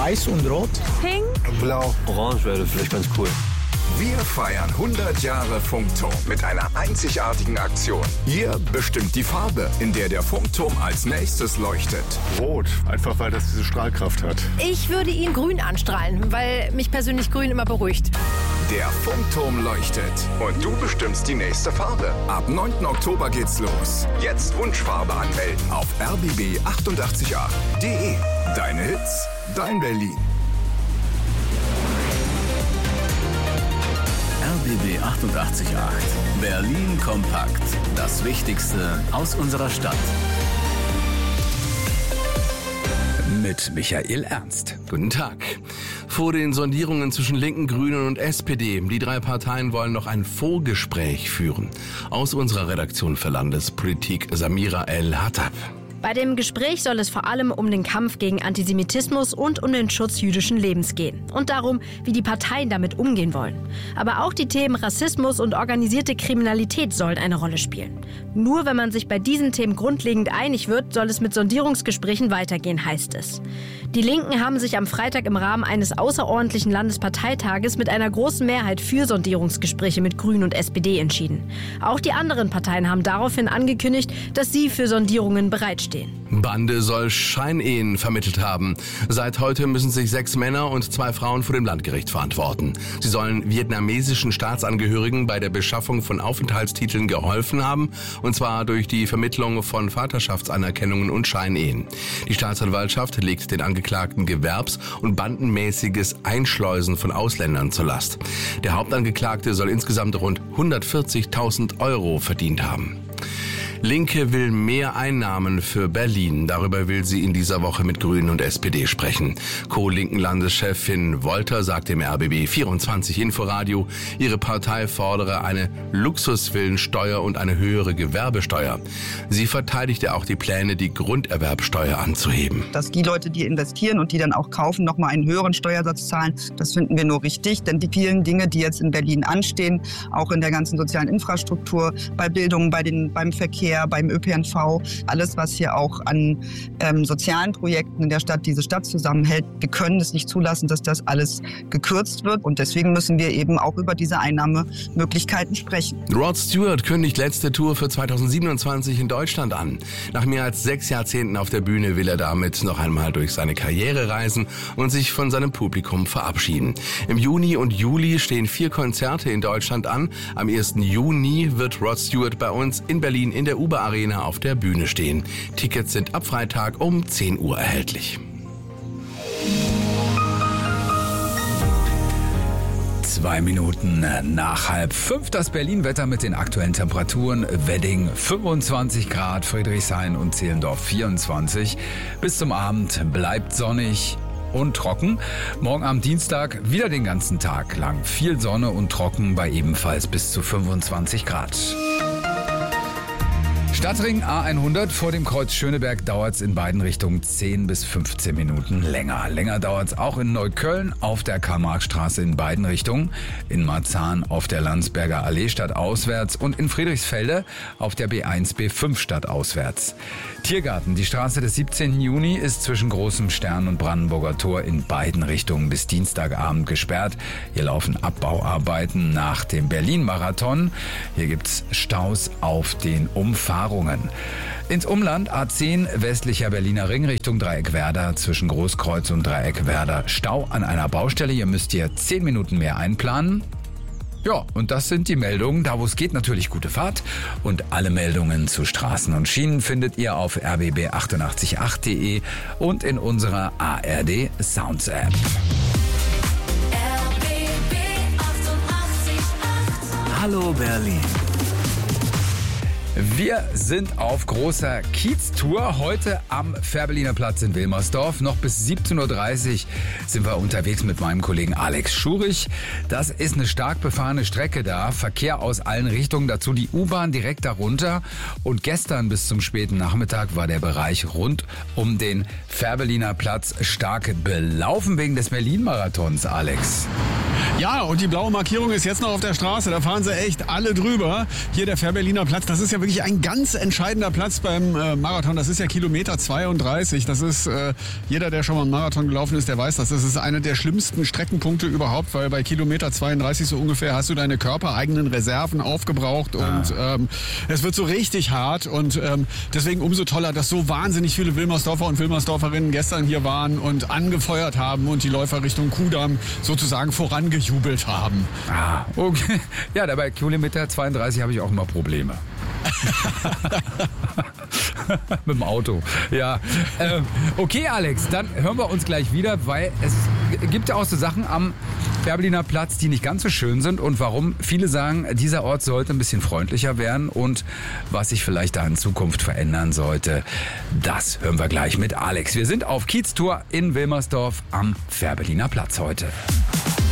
Weiß und Rot. Pink. Blau. Orange wäre vielleicht ganz cool. Wir feiern 100 Jahre Funkturm mit einer einzigartigen Aktion. Ihr bestimmt die Farbe, in der der Funkturm als nächstes leuchtet. Rot, einfach weil das diese Strahlkraft hat. Ich würde ihn grün anstrahlen, weil mich persönlich grün immer beruhigt. Der Funkturm leuchtet und du bestimmst die nächste Farbe. Ab 9. Oktober geht's los. Jetzt Wunschfarbe anmelden auf rbb888.de. Deine Hits, dein Berlin. RBB 888. Berlin kompakt. Das Wichtigste aus unserer Stadt. Mit Michael Ernst. Guten Tag. Vor den Sondierungen zwischen Linken, Grünen und SPD. Die drei Parteien wollen noch ein Vorgespräch führen. Aus unserer Redaktion für Landespolitik Samira El-Hattab. Bei dem Gespräch soll es vor allem um den Kampf gegen Antisemitismus und um den Schutz jüdischen Lebens gehen. Und darum, wie die Parteien damit umgehen wollen. Aber auch die Themen Rassismus und organisierte Kriminalität sollen eine Rolle spielen. Nur wenn man sich bei diesen Themen grundlegend einig wird, soll es mit Sondierungsgesprächen weitergehen, heißt es. Die Linken haben sich am Freitag im Rahmen eines außerordentlichen Landesparteitages mit einer großen Mehrheit für Sondierungsgespräche mit Grünen und SPD entschieden. Auch die anderen Parteien haben daraufhin angekündigt, dass sie für Sondierungen bereitstehen. Bande soll Scheinehen vermittelt haben. Seit heute müssen sich 6 Männer und 2 Frauen vor dem Landgericht verantworten. Sie sollen vietnamesischen Staatsangehörigen bei der Beschaffung von Aufenthaltstiteln geholfen haben, und zwar durch die Vermittlung von Vaterschaftsanerkennungen und Scheinehen. Die Staatsanwaltschaft legt den Angeklagten Gewerbs- und bandenmäßiges Einschleusen von Ausländern zur Last. Der Hauptangeklagte soll insgesamt rund 140.000 Euro verdient haben. Linke will mehr Einnahmen für Berlin. Darüber will sie in dieser Woche mit Grünen und SPD sprechen. Co-Linken-Landeschefin Wolter sagt im RBB 24 Inforadio, ihre Partei fordere eine Luxusvillensteuer und eine höhere Gewerbesteuer. Sie verteidigte auch die Pläne, die Grunderwerbsteuer anzuheben. Dass die Leute, die investieren und die dann auch kaufen, nochmal einen höheren Steuersatz zahlen, das finden wir nur richtig. Denn die vielen Dinge, die jetzt in Berlin anstehen, auch in der ganzen sozialen Infrastruktur, bei Bildung, beim Verkehr, beim ÖPNV, alles, was hier auch an sozialen Projekten in der Stadt diese Stadt zusammenhält. Wir können es nicht zulassen, dass das alles gekürzt wird. Und deswegen müssen wir eben auch über diese Einnahmemöglichkeiten sprechen. Rod Stewart kündigt letzte Tour für 2027 in Deutschland an. Nach mehr als 6 Jahrzehnten auf der Bühne will er damit noch einmal durch seine Karriere reisen und sich von seinem Publikum verabschieden. Im Juni und Juli stehen 4 Konzerte in Deutschland an. Am 1. Juni wird Rod Stewart bei uns in Berlin in der Uber Arena auf der Bühne stehen. Tickets sind ab Freitag um 10 Uhr erhältlich. 2 Minuten nach 4:30 das Berlin-Wetter mit den aktuellen Temperaturen. Wedding 25 Grad, Friedrichshain und Zehlendorf 24. Bis zum Abend bleibt sonnig und trocken. Morgen am Dienstag wieder den ganzen Tag lang viel Sonne und trocken bei ebenfalls bis zu 25 Grad. Stadtring A100 vor dem Kreuz Schöneberg dauert es in beiden Richtungen 10 bis 15 Minuten länger. Länger dauert es auch in Neukölln auf der Karl-Marx-Straße in beiden Richtungen, in Marzahn auf der Landsberger Allee stadtauswärts und in Friedrichsfelde auf der B1 B5 stadtauswärts. Tiergarten, die Straße des 17. Juni ist zwischen Großem Stern und Brandenburger Tor in beiden Richtungen bis Dienstagabend gesperrt. Hier laufen Abbauarbeiten nach dem Berlin-Marathon. Hier gibt's Staus auf den Umfahrungen. Ins Umland A10 westlicher Berliner Ring Richtung Dreieckwerder zwischen Großkreuz und Dreieckwerder. Stau an einer Baustelle. Ihr müsst hier 10 Minuten mehr einplanen. Ja, und das sind die Meldungen. Da wo es geht, natürlich gute Fahrt. Und alle Meldungen zu Straßen und Schienen findet ihr auf rbb888.de und in unserer ARD Sounds App. RBB 888. Hallo Berlin. Wir sind auf großer Kiez-Tour heute am Fährberliner Platz in Wilmersdorf. Noch bis 17.30 Uhr sind wir unterwegs mit meinem Kollegen Alex Schurich. Das ist eine stark befahrene Strecke da. Verkehr aus allen Richtungen, dazu die U-Bahn direkt darunter. Und gestern bis zum späten Nachmittag war der Bereich rund um den Fährberliner Platz stark belaufen wegen des Berlin-Marathons, Alex. Ja, und die blaue Markierung ist jetzt noch auf der Straße. Da fahren sie echt alle drüber. Hier der Fährberliner Platz, das ist ja wirklich ein ganz entscheidender Platz beim Marathon. Das ist ja Kilometer 32. Das ist, jeder, der schon mal einen Marathon gelaufen ist, der weiß das. Das ist einer der schlimmsten Streckenpunkte überhaupt, weil bei Kilometer 32 so ungefähr hast du deine körpereigenen Reserven aufgebraucht und es wird so richtig hart und deswegen umso toller, dass so wahnsinnig viele Wilmersdorfer und Wilmersdorferinnen gestern hier waren und angefeuert haben und die Läufer Richtung Kudamm sozusagen vorangejubelt haben. Ah, okay. Ja, bei Kilometer 32 habe ich auch immer Probleme. Mit dem Auto. Ja. Okay, Alex, dann hören wir uns gleich wieder, weil es gibt ja auch so Sachen am Fährberliner Platz, die nicht ganz so schön sind und warum viele sagen, dieser Ort sollte ein bisschen freundlicher werden und was sich vielleicht da in Zukunft verändern sollte, das hören wir gleich mit Alex. Wir sind auf Kieztour in Wilmersdorf am Fährberliner Platz heute.